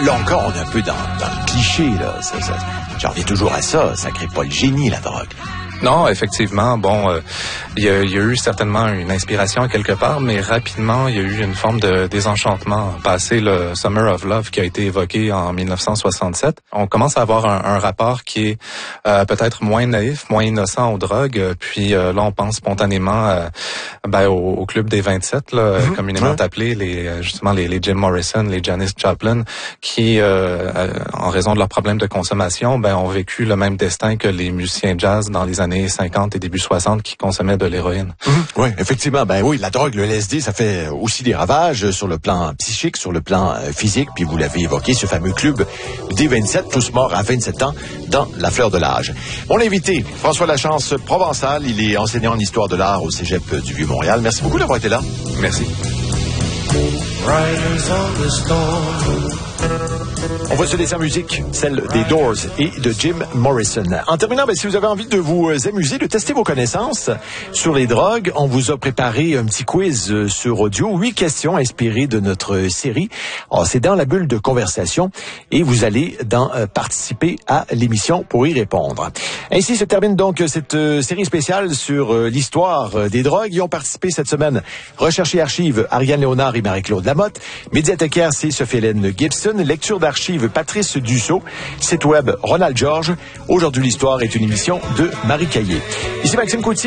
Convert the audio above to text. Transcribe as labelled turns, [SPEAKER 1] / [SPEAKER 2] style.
[SPEAKER 1] Là encore, on est un peu dans le cliché, là. J'en reviens toujours à ça. Ça crée pas le génie, la drogue.
[SPEAKER 2] Non, effectivement. Bon, il y a eu certainement une inspiration quelque part, mais rapidement, il y a eu une forme de désenchantement. Passé le Summer of Love qui a été évoqué en 1967, on commence à avoir un rapport qui est peut-être moins naïf, moins innocent aux drogues. Puis là, on pense spontanément au club des 27, là, communément appelés les Jim Morrison, les Janis Joplin, qui, en raison de leurs problèmes de consommation, ont vécu le même destin que les musiciens jazz dans les années 50 et début 60 qui consommaient de l'héroïne.
[SPEAKER 1] Oui, effectivement. Oui, la drogue, le LSD, ça fait aussi des ravages sur le plan psychique, sur le plan physique. Puis vous l'avez évoqué, ce fameux club des 27, tous morts à 27 ans dans la fleur de l'âge. Mon invité, François Lachance Provençal, il est enseignant en histoire de l'art au Cégep du Vieux-Montréal. Merci beaucoup d'avoir été là.
[SPEAKER 2] Merci.
[SPEAKER 1] On va se laisser en musique, celle des Doors et de Jim Morrison. En terminant, si vous avez envie de vous amuser, de tester vos connaissances sur les drogues, on vous a préparé un petit quiz sur audio, 8 questions inspirées de notre série. Alors, c'est dans la bulle de conversation et vous allez participer à l'émission pour y répondre. Ainsi se termine donc cette série spéciale sur l'histoire des drogues. Y ont participé cette semaine Recherche et archives, Ariane Léonard et Marie-Claude Lamotte. Médiathécaire, c'est Sophie-Hélène Gibson. Lecture d'archives, Patrice Dussault. Site web, Ronald Georges. Aujourd'hui, l'histoire est une émission de Marie Caillé. Ici Maxime Coutier.